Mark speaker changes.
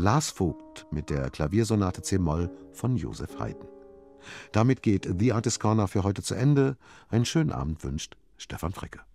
Speaker 1: Lars Vogt mit der Klaviersonate c-Moll von Joseph Haydn. Damit geht The Artist Corner für heute zu Ende. Einen schönen Abend wünscht Stefan Fricke.